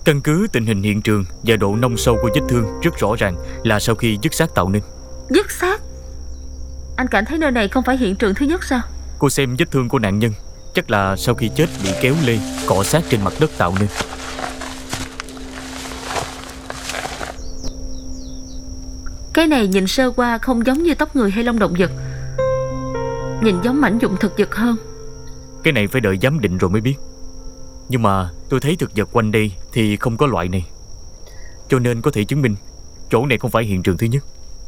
Căn cứ tình hình hiện trường và độ nông sâu của vết thương rất rõ ràng là sau khi dứt xác tạo nên. Dứt xác? Anh cảm thấy nơi này không phải hiện trường thứ nhất sao? Cô xem vết thương của nạn nhân, chắc là sau khi chết bị kéo lê, cọ sát trên mặt đất tạo nên. Cái này nhìn sơ qua không giống như tóc người hay lông động vật, nhìn giống mảnh dụng thực vật hơn. Cái này phải đợi giám định rồi mới biết. Nhưng mà tôi thấy thực vật quanh đây thì không có loại này, cho nên có thể chứng minh chỗ này không phải hiện trường thứ nhất.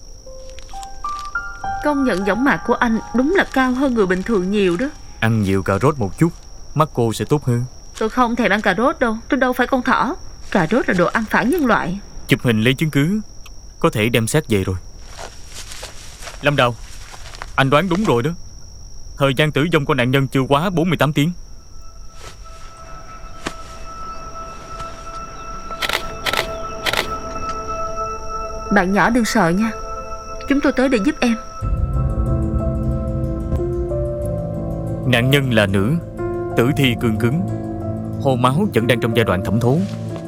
Công nhận võng mạc của anh đúng là cao hơn người bình thường nhiều đó. Ăn nhiều cà rốt một chút, mắt cô sẽ tốt hơn. Tôi không thèm ăn cà rốt đâu, tôi đâu phải con thỏ. Cà rốt là đồ ăn phản nhân loại. Chụp hình lấy chứng cứ, có thể đem xác về rồi. Lâm Đào, anh đoán đúng rồi đó. Thời gian tử vong của nạn nhân chưa quá 48 tiếng. Bạn nhỏ đừng sợ nha, chúng tôi tới để giúp em. Nạn nhân là nữ, tử thi cương cứng, hô máu vẫn đang trong giai đoạn thẩm thấu.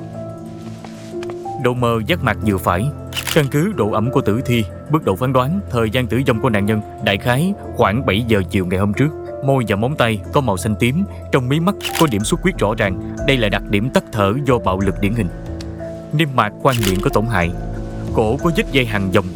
Độ mờ giác mạc vừa phải. Căn cứ độ ẩm của tử thi, bước đầu phán đoán thời gian tử vong của nạn nhân đại khái khoảng 7 giờ chiều ngày hôm trước. Môi và móng tay có màu xanh tím, trong mí mắt có điểm xuất huyết rõ ràng. Đây là đặc điểm tắc thở do bạo lực điển hình. Niêm mạc khoang miệng có tổn hại, cổ có vết dây hằn vòng